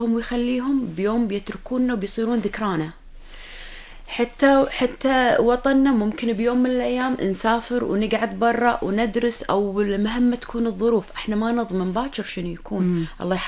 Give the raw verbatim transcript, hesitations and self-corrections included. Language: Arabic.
ويخليهم بيوم بيتركونا وبيصيرون ذكرانا. حتى حتى وطننا ممكن بيوم من الأيام نسافر ونقعد برا وندرس، أو مهما تكون الظروف احنا ما نضمن باكر شنو يكون. الله